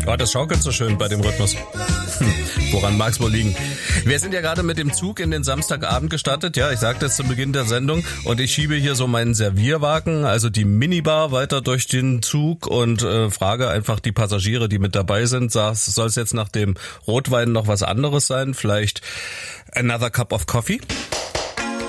Oh, das schaukelt so schön bei dem Rhythmus. Woran mag's wohl liegen? Wir sind ja gerade mit dem Zug in den Samstagabend gestartet. Ja, ich sagte es zu Beginn der Sendung. Und ich schiebe hier so meinen Servierwagen, also die Minibar, weiter durch den Zug und frage einfach die Passagiere, die mit dabei sind, soll es jetzt nach dem Rotwein noch was anderes sein? Vielleicht another cup of coffee?